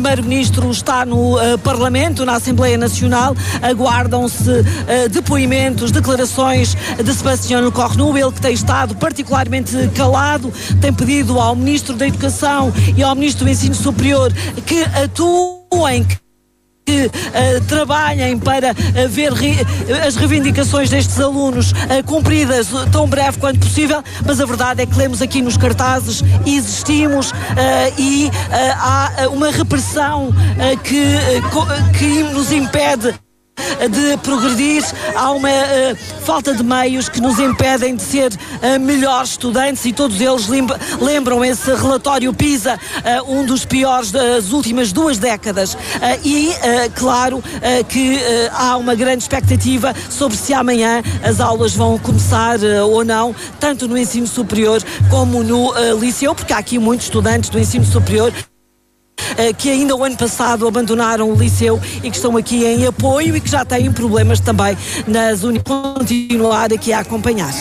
Primeiro-Ministro está no Parlamento, na Assembleia Nacional. Aguardam-se depoimentos, declarações de Sebastião Cornu, ele que tem estado particularmente calado, tem pedido ao Ministro da Educação e ao Ministro do Ensino Superior que atuem, que trabalhem para ver as reivindicações destes alunos cumpridas tão breve quanto possível, mas a verdade é que lemos aqui nos cartazes, existimos e há uma repressão que nos impede de progredir, há uma falta de meios que nos impedem de ser melhores estudantes, e todos eles lembram esse relatório PISA, um dos piores das últimas 2 décadas, claro que há uma grande expectativa sobre se amanhã as aulas vão começar ou não, tanto no ensino superior como no liceu, porque há aqui muitos estudantes do ensino superior que ainda o ano passado abandonaram o liceu e que estão aqui em apoio e que já têm problemas também nas universidades, continuar aqui a acompanhar.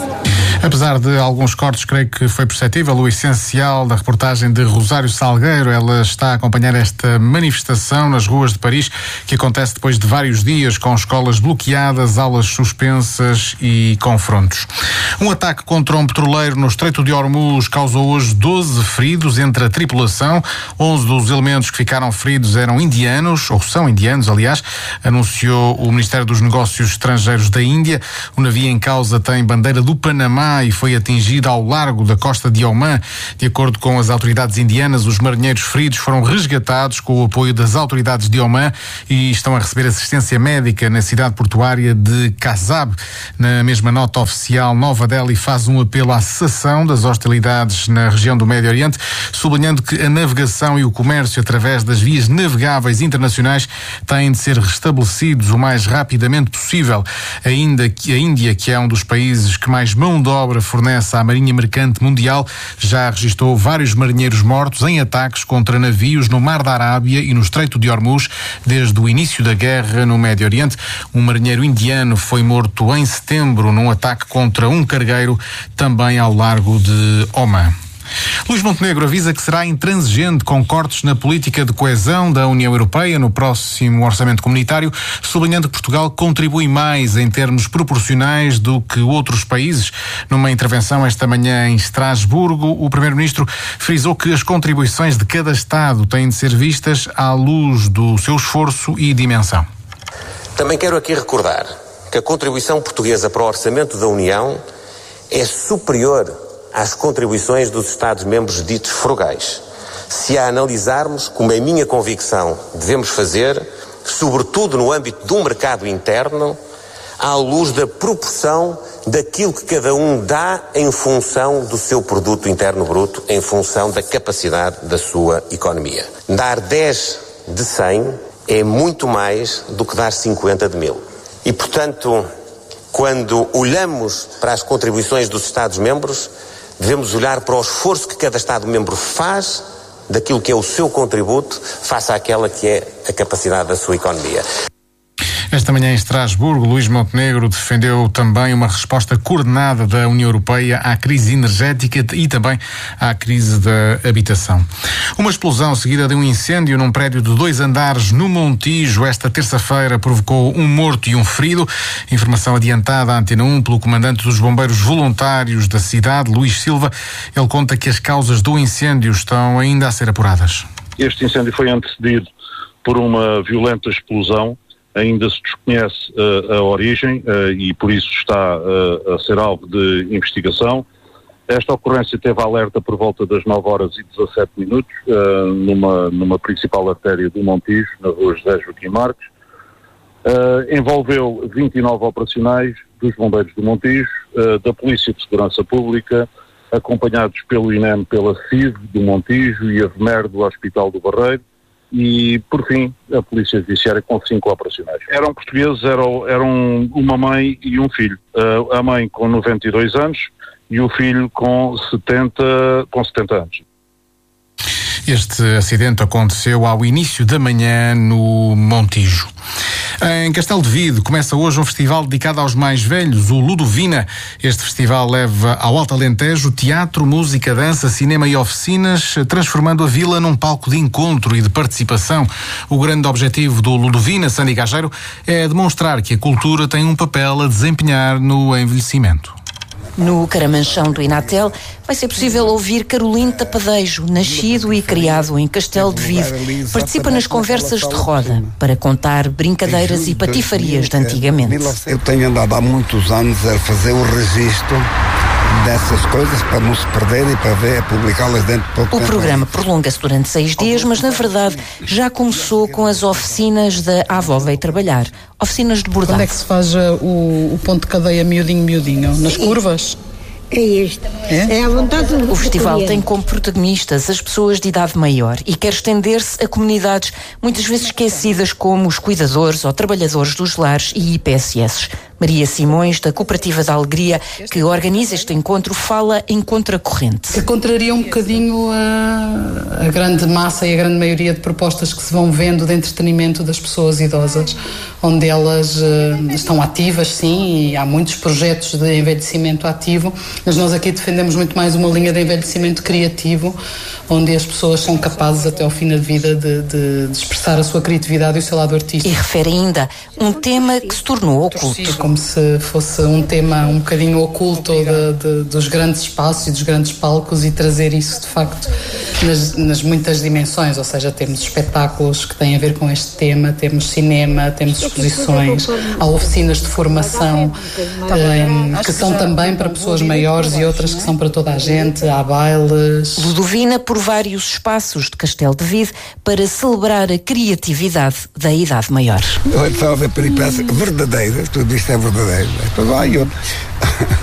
Apesar de alguns cortes, creio que foi perceptível o essencial da reportagem de Rosário Salgueiro. Ela está a acompanhar esta manifestação nas ruas de Paris, que acontece depois de vários dias com escolas bloqueadas, aulas suspensas e confrontos. Um ataque contra um petroleiro no Estreito de Hormuz causou hoje 12 feridos entre a tripulação. 11 dos elementos que ficaram feridos eram indianos, ou são indianos, aliás, anunciou o Ministério dos Negócios Estrangeiros da Índia. O navio em causa tem bandeira do Panamá e foi atingido ao largo da costa de Oman. De acordo com as autoridades indianas, os marinheiros feridos foram resgatados com o apoio das autoridades de Oman e estão a receber assistência médica na cidade portuária de Kasab. Na mesma nota oficial, Nova Delhi faz um apelo à cessação das hostilidades na região do Médio Oriente, sublinhando que a navegação e o comércio através das vias navegáveis internacionais têm de ser restabelecidos o mais rapidamente possível. A Índia, que é um dos países que mais mão de obra fornece à Marinha Mercante Mundial, já registrou vários marinheiros mortos em ataques contra navios no Mar da Arábia e no Estreito de Hormuz desde o início da guerra no Médio Oriente. Um marinheiro indiano foi morto em setembro num ataque contra um cargueiro também ao largo de Oman. Luís Montenegro avisa que será intransigente com cortes na política de coesão da União Europeia no próximo orçamento comunitário, sublinhando que Portugal contribui mais em termos proporcionais do que outros países. Numa intervenção esta manhã em Estrasburgo, o Primeiro-Ministro frisou que as contribuições de cada Estado têm de ser vistas à luz do seu esforço e dimensão. Também quero aqui recordar que a contribuição portuguesa para o orçamento da União é superior às contribuições dos Estados-membros ditos frugais. Se a analisarmos, como é minha convicção devemos fazer, sobretudo no âmbito de um mercado interno, à luz da proporção daquilo que cada um dá em função do seu produto interno bruto, em função da capacidade da sua economia. Dar 10 de 100 é muito mais do que dar 50 de 1000. E, portanto, quando olhamos para as contribuições dos Estados-membros, devemos olhar para o esforço que cada Estado-membro faz daquilo que é o seu contributo face àquela que é a capacidade da sua economia. Esta manhã em Estrasburgo, Luís Montenegro defendeu também uma resposta coordenada da União Europeia à crise energética e também à crise da habitação. Uma explosão seguida de um incêndio num prédio de 2 andares no Montijo esta terça-feira provocou um morto e um ferido. Informação adiantada à Antena 1 pelo comandante dos bombeiros voluntários da cidade, Luís Silva. Ele conta que as causas do incêndio estão ainda a ser apuradas. Este incêndio foi antecedido por uma violenta explosão. Ainda se desconhece a origem e por isso está a ser alvo de investigação. Esta ocorrência teve alerta por volta das 9h17 numa principal artéria do Montijo, na rua José Joaquim Marques. Envolveu 29 operacionais dos bombeiros do Montijo, da Polícia de Segurança Pública, acompanhados pelo INEM, pela CIV do Montijo e a VMER do Hospital do Barreiro. E, por fim, a Polícia Judiciária com 5 operacionais. Eram portugueses, eram uma mãe e um filho. A mãe com 92 anos e o filho com 70 anos. Este acidente aconteceu ao início da manhã no Montijo. Em Castelo de Vide começa hoje um festival dedicado aos mais velhos, o Ludovina. Este festival leva ao Alto Alentejo teatro, música, dança, cinema e oficinas, transformando a vila num palco de encontro e de participação. O grande objetivo do Ludovina, Sandy Gageiro, é demonstrar que a cultura tem um papel a desempenhar no envelhecimento. No Caramanchão do Inatel vai ser possível ouvir Carolino Tapadejo, nascido e criado em Castelo de Vide. Participa nas conversas de roda para contar brincadeiras e patifarias de antigamente. Eu tenho andado há muitos anos a fazer o registro dessas coisas para não se perder e para ver, publicá-las dentro de pouco tempo. O programa prolonga-se durante 6 dias, mas na verdade já começou com as oficinas da A Avó Veio Trabalhar. Oficinas de bordado. Onde é que se faz o ponto de cadeia miudinho? Nas curvas? É este. É à vontade do O festival cliente. tem como protagonistas as pessoas de idade maior e quer estender-se a comunidades muitas vezes esquecidas, como os cuidadores ou trabalhadores dos lares e IPSS. Maria Simões, da Cooperativa da Alegria, que organiza este encontro, fala em contracorrente. Que contraria um bocadinho a grande massa e a grande maioria de propostas que se vão vendo de entretenimento das pessoas idosas, onde elas estão ativas, sim, e há muitos projetos de envelhecimento ativo, mas nós aqui defendemos muito mais uma linha de envelhecimento criativo, onde as pessoas são capazes até ao fim da vida de expressar a sua criatividade e o seu lado artístico. E refere ainda um tema que se tornou oculto. Como se fosse um tema um bocadinho oculto dos grandes espaços e dos grandes palcos, e trazer isso de facto nas muitas dimensões, ou seja, temos espetáculos que têm a ver com este tema, temos cinema, temos exposições, há oficinas de formação que são também para pessoas maiores e outras que são para toda a gente, há bailes. Ludovina por vários espaços de Castelo de Vide para celebrar a criatividade da idade maior. Eu estava a ver peripécias verdadeiras, tudo isto é verdadeiro. Depois vai